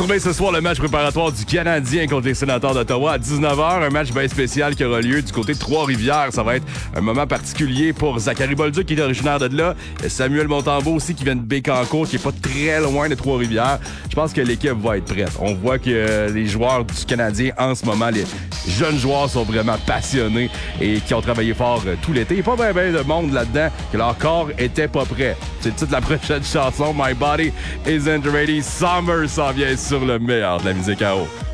surveiller ce soir le match préparatoire du Canadien contre les Sénateurs d'Ottawa à 19h. Un match bien spécial qui aura lieu du côté de Trois-Rivières. Ça va être un moment particulier pour Zachary Bolduc, qui est originaire de là. Et Samuel Montembeault aussi, qui vient de Bécancour, qui est pas très loin de Trois-Rivières. Je pense que l'équipe va être prête. On voit que les joueurs du Canadien, en ce moment, les jeunes joueurs sont vraiment passionnés et qui ont travaillé fort tout l'été. Il n'y a pas bien de monde là-dedans que leur corps était pas prêt. C'est le titre de la prochaine chanson, My Body Isn't Ready. Summer s'en vient sur le meilleur de la musique à eau.